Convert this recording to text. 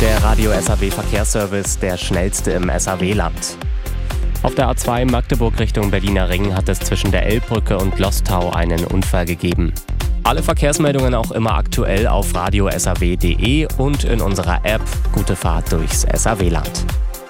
Der Radio SAW Verkehrsservice, der schnellste im SAW-Land. Auf der A2 Magdeburg Richtung Berliner Ring hat es zwischen der Elbbrücke und Lostau einen Unfall gegeben. Alle Verkehrsmeldungen auch immer aktuell auf radiosaw.de und in unserer App. Gute Fahrt durchs SAW-Land.